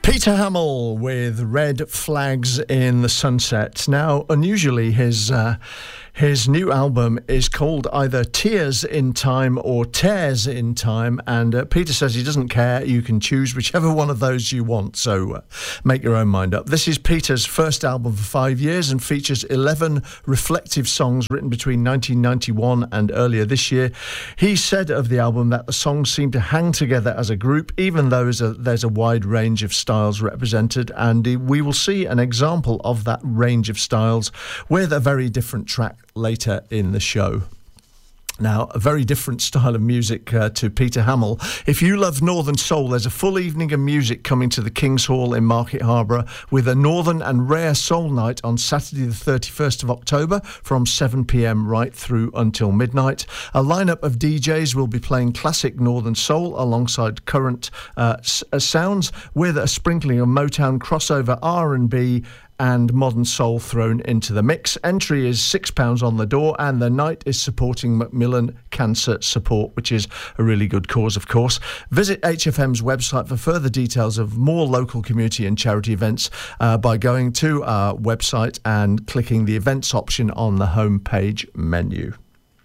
Peter Hamill with Red Flags in the Sunset. Now, unusually, his new album is called either Tears in Time or Tears in Time, and Peter says he doesn't care. You can choose whichever one of those you want, so make your own mind up. This is Peter's first album for 5 years and features 11 reflective songs written between 1991 and earlier this year. He said of the album that the songs seem to hang together as a group, even though there's a wide range of styles represented, and we will see an example of that range of styles with a very different track later in the show. Now, a very different style of music to Peter Hamill. If you love Northern Soul, there's a full evening of music coming to the King's Hall in Market Harborough with a Northern and Rare Soul Night on Saturday the 31st of October from 7 p.m. right through until midnight. A lineup of DJs will be playing classic Northern Soul alongside current sounds with a sprinkling of Motown, crossover, R&B and modern soul thrown into the mix. Entry is £6 on the door, and the night is supporting Macmillan Cancer Support, which is a really good cause, of course. Visit HFM's website for further details of more local community and charity events by going to our website and clicking the events option on the homepage menu.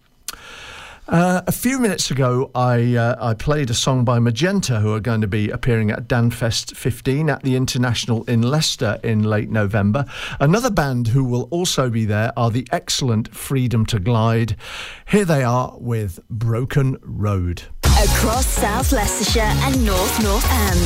A few minutes ago, I played a song by Magenta, who are going to be appearing at Danfest 15 at the International in Leicester in late November. Another band who will also be there are the excellent Freedom to Glide. Here they are with Broken Road. Across South Leicestershire and North Northants.